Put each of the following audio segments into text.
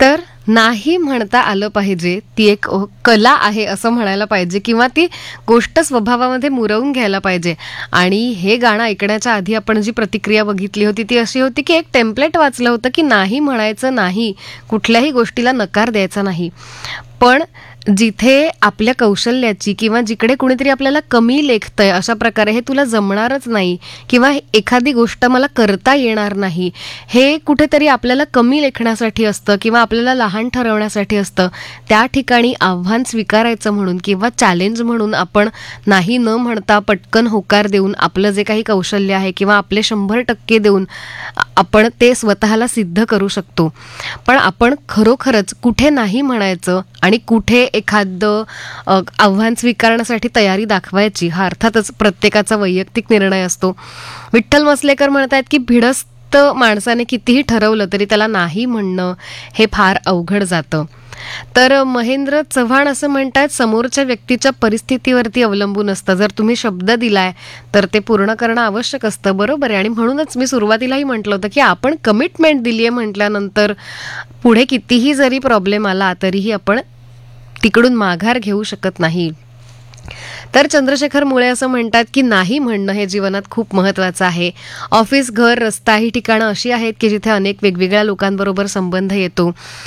तर नाही म्हणता आलं पाहिजे, ती एक कला आहे असं म्हणायला पाहिजे किंवा ती गोष्ट स्वभावामध्ये मुरवून घ्यायला पाहिजे. आणि हे गाणं ऐकण्याच्या आधी आपण जी प्रतिक्रिया बघितली होती ती अशी होती की एक टेम्पलेट वाचलं होतं की नाही म्हणायचं नाही, कुठल्याही गोष्टीला नकार द्यायचा नाही. पण जिथे आपल्या कौशल्याची किंवा जिकडे कुणीतरी आपल्याला कमी लेखतंय अशा प्रकारे हे तुला जमणारच नाही किंवा एखादी गोष्ट मला करता येणार नाही, हे कुठेतरी आपल्याला कमी लेखण्यासाठी असतं किंवा आपल्याला लहान ठरवण्यासाठी असतं. त्या ठिकाणी आव्हान स्वीकारायचं म्हणून किंवा चॅलेंज म्हणून आपण नाही न म्हणता पटकन होकार देऊन आपलं जे काही कौशल्य आहे किंवा आपले 100% देऊन आपण ते स्वतःला सिद्ध करू शकतो. पण आपण खरोखरच कुठे नाही म्हणायचं आणि कुठे एखादं आव्हान स्वीकारण्यासाठी तयारी दाखवायची, हा अर्थातच प्रत्येकाचा वैयक्तिक निर्णय असतो. विठ्ठल मसलेकर म्हणतात की भिडस्त माणसाने कितीही ठरवलं तरी त्याला नाही म्हणणं हे फार अवघड जातं. तर महेंद्र चव्हाण असं म्हणतात, समोरच्या व्यक्तीच्या परिस्थितीवरती अवलंबून असतं. जर तुम्ही शब्द दिलाय तर ते पूर्ण करणं आवश्यक असतं. बरोबर आहे. आणि म्हणूनच मी सुरुवातीलाही म्हटलं होतं की आपण कमिटमेंट दिली आहे म्हटल्यानंतर पुढे कितीही जरी प्रॉब्लेम आला तरीही आपण तिकडून माघार घेऊ शकत नाही. तर चंद्रशेखर मुळे असं म्हणतात की नाही म्हणणं हे जीवनात खूप महत्त्वाचं आहे. ऑफिस, घर, रस्ता ही ठिकाणं अशी आहेत की जिथे अनेक वेगवेगळ्या लोकांबरोबर संबंध येतो.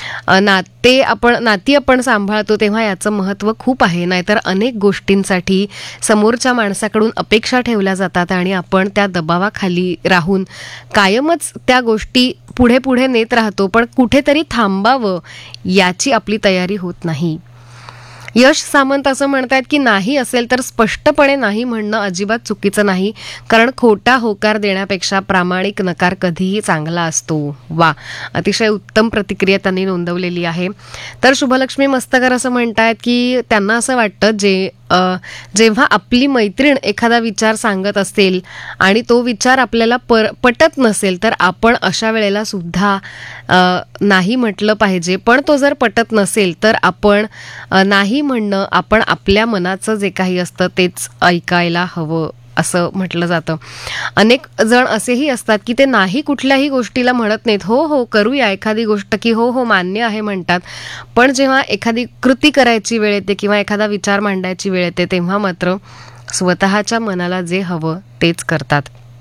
नाती आपण सांभाळतो तेव्हा याचं महत्त्व खूप आहे. नाहीतर अनेक गोष्टींसाठी समोरच्या माणसाकडून अपेक्षा ठेवल्या जातात आणि आपण त्या दबावाखाली राहून कायमच त्या गोष्टी पुढे पुढे नेत राहतो, पण कुठेतरी थांबावं याची आपली तयारी होत नाही. यश सामंत असं म्हणतात की नाही असेल तर स्पष्टपणे नाही म्हणणं अजिबात चुकीचं नाही, कारण खोटा होकार देण्यापेक्षा प्रामाणिक नकार कधीही चांगला असतो. वा, अतिशय उत्तम प्रतिक्रिया त्यांनी नोंदवलेली आहे. तर शुभलक्ष्मी मस्तकर असं म्हणतात की त्यांना असं वाटतं जेव्हा आपली मैत्रीण एखादा विचार सांगत असेल आणि तो विचार आपल्याला पटत नसेल तर आपण अशा वेळेला सुद्धा नाही म्हटलं पाहिजे. पण तो जर पटत नसेल तर आपण नाही म्हणणं, आपण आपल्या मनाचं जे काही असतं तेच ऐकायला हवं असं म्हटलं जातं. अनेक जण असेही असतात की ते नाही कुठल्याही गोष्टीला म्हणत नाहीत. हो हो करूया एखादी गोष्ट की हो हो मान्य आहे म्हणतात. पण जेव्हा एखादी कृती करायची वेळ येते किंवा एखादा विचार मांडायची वेळ येते तेव्हा मात्र स्वतःच्या मनाला जे हवं तेच करतात.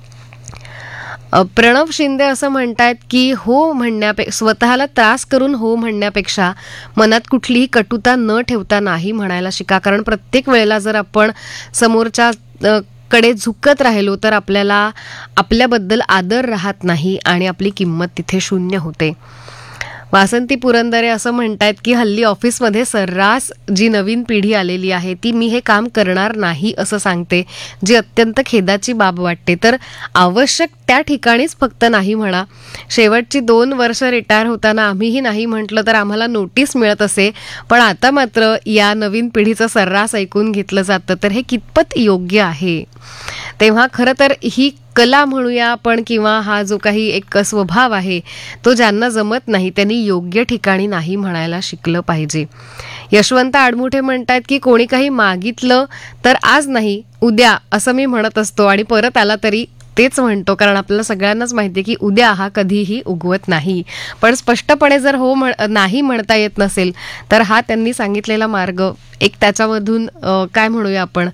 प्रणव शिंदे असं म्हणतात की स्वतःला त्रास करून हो म्हणण्यापेक्षा मनात कुठलीही कटुता न ठेवता नाही म्हणायला शिका. कारण प्रत्येक वेळेला जर आपण समोरच्या कडे झुकत राहिलो तर आपल्याला आपल्याबद्दल आदर राहत नाही आणि आपली किंमत तिथे शून्य होते. वासंती पुरंदरे असं म्हणतात की हल्ली ऑफिसमध्ये सर्रास जी नवीन पिढी आलेली आहे ती मी हे काम करणार नाही असं सांगते, जी अत्यंत खेदाची बाब वाटते. तर आवश्यक त्या ठिकाणीच फक्त नाही म्हणा. शेवटची 2 वर्ष रिटायर होताना आम्हीही नाही म्हटलं तर आम्हाला नोटीस मिळत असे, पण आता मात्र या नवीन पिढीचं सर्रास ऐकून घेतलं जातं. तर हे कितपत योग्य आहे? तेव्हा खरं तर ही कला म्हणूया आपण किंवा हा जो काही एक स्वभाव आहे तो ज्यांना जमत नाही त्यांनी योग्य ठिकाणी नाही म्हणायला शिकलं पाहिजे. यशवंत आडमुठे म्हणतात की कोणी काही मागितलं तर आज नाही उद्या असं मी म्हणत असतो आणि परत आला तरी तेच म्हणतो, कारण आपल्याला सगळ्यांनाच माहिती आहे की उद्या हा कधीही उगवत नाही. पण स्पष्टपणे जर नाही म्हणता येत नसेल तर हा त्यांनी सांगितलेला मार्ग एक त्याच्यामधून काय म्हणूया आपण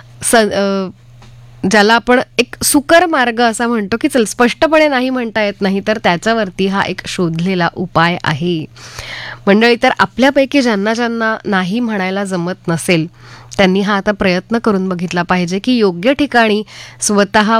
ज्याला आपण एक सुकर मार्ग असा म्हणतो की चल स्पष्टपणे नाही म्हणता येत नाही तर त्याच्यावरती हा एक शोधलेला उपाय आहे. मंडळी, तर आपल्यापैकी ज्यांना नाही म्हणायला जमत नसेल त्यांनी हा आता प्रयत्न करून बघितला पाहिजे की योग्य ठिकाणी स्वतः